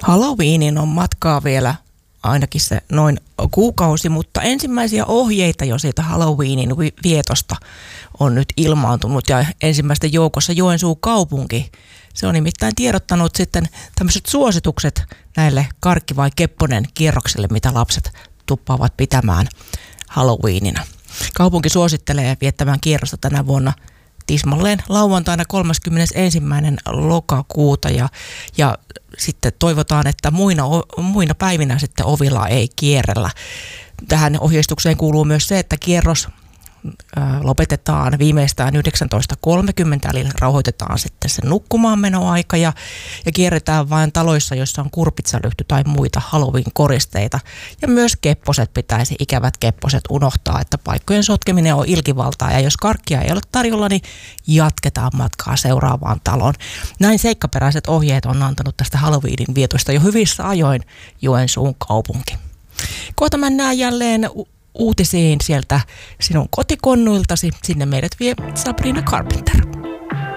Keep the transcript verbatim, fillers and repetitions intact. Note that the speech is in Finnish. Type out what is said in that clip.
Halloweeniin on matkaa vielä ainakin se noin kuukausi, mutta ensimmäisiä ohjeita jo siitä Halloweenin vietosta on nyt ilmaantunut ja ensimmäisten joukossa Joensuun kaupunki. Se on nimittäin tiedottanut sitten tämmöiset suositukset näille karkki- vai kepponen kierroksille, mitä lapset tuppaavat pitämään Halloweenina. Kaupunki suosittelee viettämään kierrosta tänä vuonna tismalleen lauantaina kolmaskymmenesensimmäinen lokakuuta ja, ja sitten toivotaan, että muina, muina päivinä sitten ovilla ei kierrellä. Tähän ohjeistukseen kuuluu myös se, että kierros lopetetaan viimeistään yhdeksäntoista kolmekymmentä, eli rauhoitetaan sitten se nukkumaanmenoaika ja, ja kierretään vain taloissa, joissa on kurpitsalyhty tai muita Halloween-koristeita. Ja myös kepposet pitäisi, ikävät kepposet, unohtaa, että paikkojen sotkeminen on ilkivaltaa ja jos karkkia ei ole tarjolla, niin jatketaan matkaa seuraavaan taloon. Näin seikkaperäiset ohjeet on antanut tästä Halloweenin vietosta jo hyvissä ajoin Joensuun kaupunki. Kohta mennään jälleen uutisiin sieltä sinun kotikonnuiltasi. Sinne meidät vie Sabrina Carpenter.